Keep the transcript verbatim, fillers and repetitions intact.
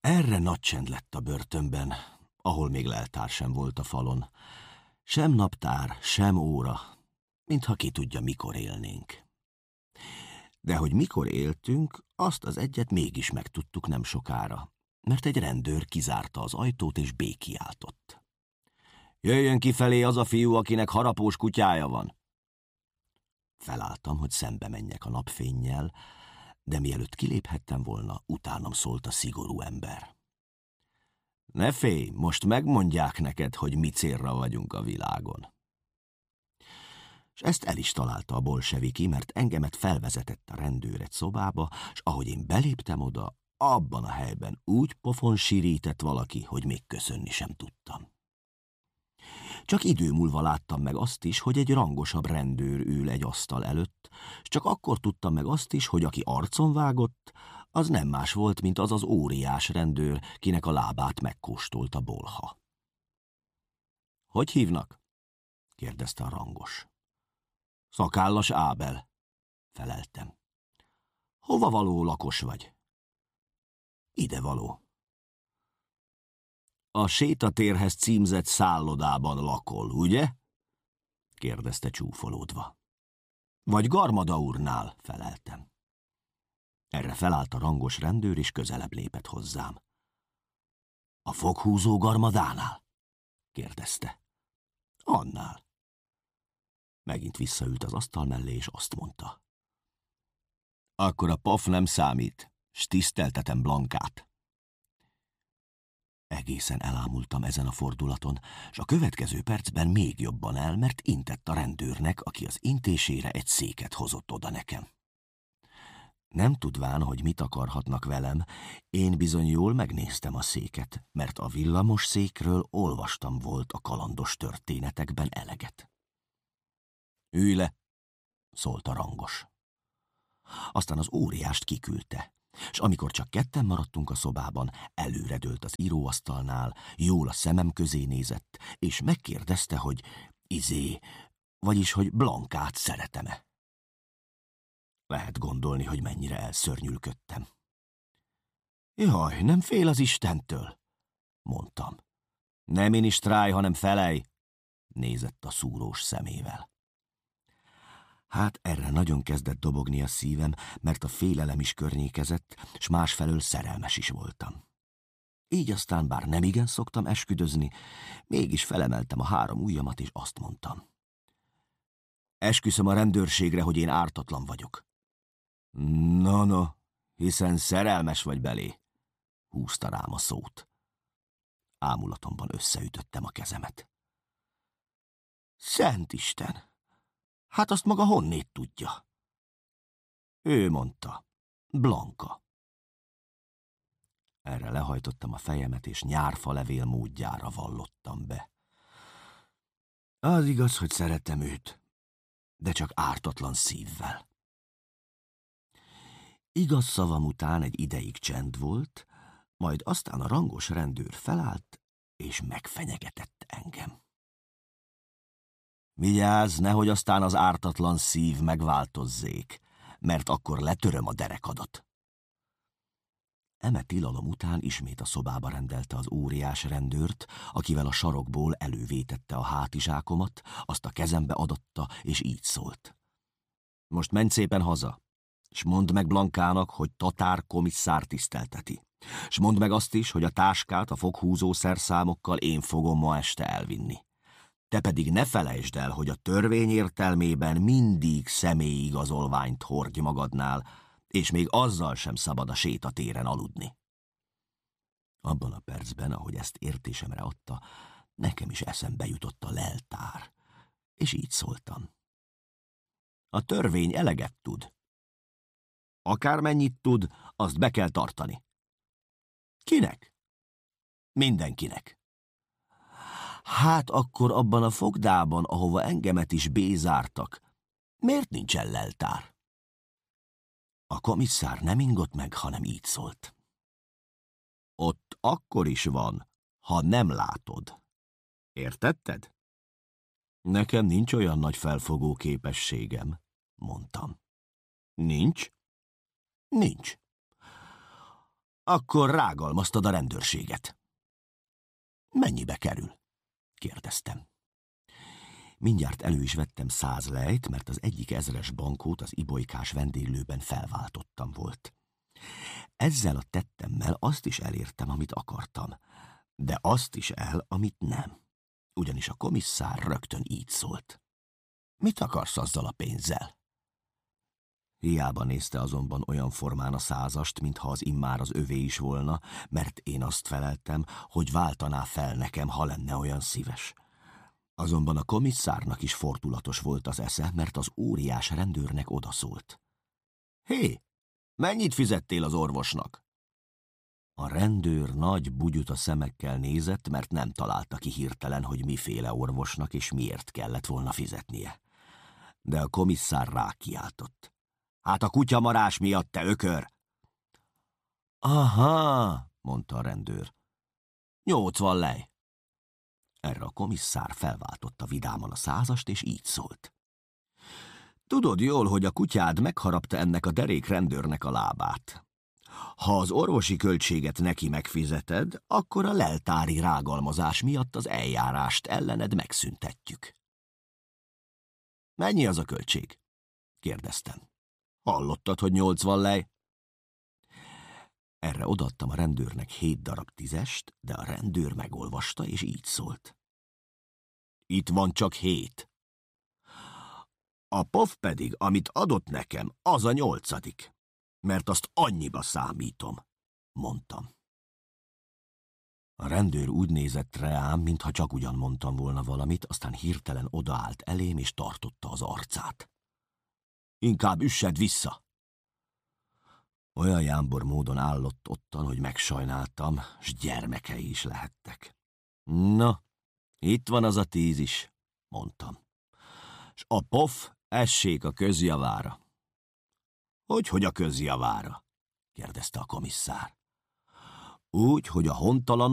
Erre nagy csend lett a börtönben, ahol még leltár sem volt a falon. Sem naptár, sem óra, mintha ki tudja, mikor élnénk. De hogy mikor éltünk, azt az egyet mégis megtudtuk nem sokára, mert egy rendőr kizárta az ajtót és békiáltott. Jöjjön kifelé az a fiú, akinek harapós kutyája van. Felálltam, hogy szembe menjek a napfénnyel, de mielőtt kiléphettem volna, utánam szólt a szigorú ember. Ne félj, most megmondják neked, hogy mi célra vagyunk a világon. És ezt el is találta a bolseviki, mert engemet felvezetett a rendőr egy szobába, és ahogy én beléptem oda, abban a helyben úgy pofon sirített valaki, hogy még köszönni sem tudtam. Csak idő múlva láttam meg azt is, hogy egy rangosabb rendőr ül egy asztal előtt, és csak akkor tudtam meg azt is, hogy aki arcon vágott, az nem más volt, mint az az óriás rendőr, kinek a lábát megkóstolt a bolha. Hogy hívnak? Kérdezte a rangos. Szakállas Ábel, feleltem. Hova való lakos vagy? Ide való. A sétatérhez címzett szállodában lakol, ugye? Kérdezte csúfolódva. Vagy Garmada úrnál, feleltem. Erre felállt a rangos rendőr, és közelebb lépett hozzám. A foghúzó Garmadánál? Kérdezte. Annál. Megint visszaült az asztal mellé, és azt mondta. Akkor a paf nem számít, s tiszteltetem Blankát. Egészen elámultam ezen a fordulaton, és a következő percben még jobban el, mert intett a rendőrnek, aki az intésére egy széket hozott oda nekem. Nem tudván, hogy mit akarhatnak velem, én bizony jól megnéztem a széket, mert a villamos székről olvastam volt a kalandos történetekben eleget. Ülj le, szólt a rangos. Aztán az óriást kiküldte, és amikor csak ketten maradtunk a szobában, előredőlt az íróasztalnál, jól a szemem közé nézett, és megkérdezte, hogy izé, vagyis, hogy Blankát szeretem-e. Lehet gondolni, hogy mennyire elszörnyülködtem. Jaj, nem fél az Istentől, mondtam. Nem minisztrálj, hanem felej, nézett a szúrós szemével. Hát erre nagyon kezdett dobogni a szívem, mert a félelem is környékezett, s másfelől szerelmes is voltam. Így aztán, bár nem igen szoktam esküdözni, mégis felemeltem a három ujjamat, és azt mondtam. Esküszöm a rendőrségre, hogy én ártatlan vagyok. No, no, hiszen szerelmes vagy belé, húzta rám a szót. Ámulatomban összeütöttem a kezemet. Szent Isten! Hát azt maga honnét tudja? Ő mondta, Blanka. Erre lehajtottam a fejemet, és nyárfa levél módjára vallottam be. Az igaz, hogy szeretem őt, de csak ártatlan szívvel. Igaz szavam után egy ideig csend volt, majd aztán a rangos rendőr felállt, és megfenyegetett engem. Vigyázz, nehogy aztán az ártatlan szív megváltozzék, mert akkor letöröm a derekadat. Eme tilalom után ismét a szobába rendelte az óriás rendőrt, akivel a sarokból elővétette a hátizsákomat, azt a kezembe adatta, és így szólt. Most menj szépen haza, s mondd meg Blankának, hogy tatár komisszár tisztelteti. S mondd meg azt is, hogy a táskát a foghúzó szerszámokkal én fogom ma este elvinni. Te pedig ne felejtsd el, hogy a törvény értelmében mindig személyigazolványt hordj magadnál, és még azzal sem szabad a sétatéren aludni. Abban a percben, ahogy ezt értésemre adta, nekem is eszembe jutott a leltár, és így szóltam. A törvény eleget tud. Akármennyit tud, azt be kell tartani. Kinek? Mindenkinek. Hát akkor abban a fogdában, ahova engemet is bézártak, miért nincsen leltár? A komisszár nem ingott meg, hanem így szólt. Ott akkor is van, ha nem látod. Értetted? Nekem nincs olyan nagy felfogó képességem, mondtam. Nincs? Nincs. Akkor rágalmaztad a rendőrséget. Mennyibe kerül? Kérdeztem. Mindjárt elő is vettem száz lejt, mert az egyik ezres bankót az ibolykás vendéglőben felváltottam volt. Ezzel a tettemmel azt is elértem, amit akartam, de azt is el, amit nem. Ugyanis a komisszár rögtön így szólt. Mit akarsz azzal a pénzzel? Hiába nézte azonban olyan formán a százast, mintha az immár az övé is volna, mert én azt feleltem, hogy váltaná fel nekem, ha lenne olyan szíves. Azonban a komisszárnak is fordulatos volt az esze, mert az óriás rendőrnek odaszólt. Hé, mennyit fizettél az orvosnak? A rendőr nagy bugyuta szemekkel nézett, mert nem találta ki hirtelen, hogy miféle orvosnak és miért kellett volna fizetnie. De a komisszár rákiáltott. Hát a kutyamarás miatt, te ökör! Aha, mondta a rendőr. Nyolcvan lej. Erre a komisszár felváltotta vidáman a százast, és így szólt. Tudod jól, hogy a kutyád megharapta ennek a derék rendőrnek a lábát. Ha az orvosi költséget neki megfizeted, akkor a leltári rágalmazás miatt az eljárást ellened megszüntetjük. Mennyi az a költség? Kérdeztem. Hallottad, hogy nyolcvan lej? Erre odaadtam a rendőrnek hét darab tízest, de a rendőr megolvasta, és így szólt. Itt van csak hét. A pof pedig, amit adott nekem, az a nyolcadik, mert azt annyiba számítom, mondtam. A rendőr úgy nézett rám, mintha csak ugyan mondtam volna valamit, aztán hirtelen odaállt elém, és tartotta az arcát. Inkább üssed vissza! Olyan jámbor módon állott ottan, hogy megsajnáltam, s gyermekei is lehettek. Na, itt van az a tíz is, mondtam. S a pof essék a közjavára. Hogy, hogy a közjavára? Kérdezte a komisszár. Úgy, hogy a hontalan